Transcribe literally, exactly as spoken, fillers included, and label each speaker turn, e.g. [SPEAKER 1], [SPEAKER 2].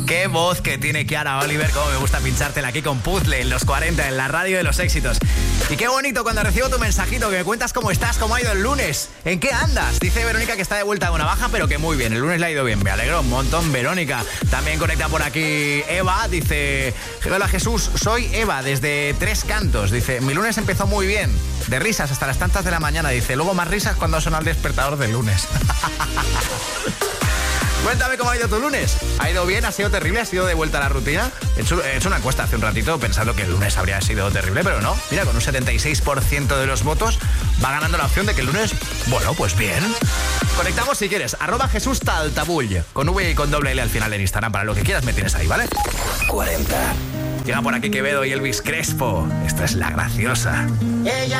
[SPEAKER 1] Qué voz que tiene Kiara Oliver, cómo me gusta pinchártela aquí con Puzzle en los cuarenta, en la radio de los éxitos. Y qué bonito cuando recibo tu mensajito, que me cuentas cómo estás, cómo ha ido el lunes, en qué andas. Dice Verónica que está de vuelta de una baja, pero que muy bien, el lunes le ha ido bien. Me alegro un montón, Verónica. También conecta por aquí Eva, dice: hola Jesús, soy Eva desde Tres Cantos. Dice: mi lunes empezó muy bien, de risas hasta las tantas de la mañana. Dice: luego más risas cuando suena el despertador del lunes. Cuéntame cómo ha ido tu lunes. ¿Ha ido bien? ¿Ha sido terrible? ¿Ha sido de vuelta a la rutina? He hecho, he hecho una encuesta hace un ratito pensando que el lunes habría sido terrible, pero no. Mira, con un setenta y seis por ciento de los votos va ganando la opción de que el lunes, bueno, pues bien. Conectamos si quieres, arroba Jesús Taltabull, con V y con doble L al final en Instagram. Para lo que quieras me tienes ahí, ¿vale? cuarenta. Llega por aquí Quevedo y Elvis Crespo. Esta es La Graciosa. Ella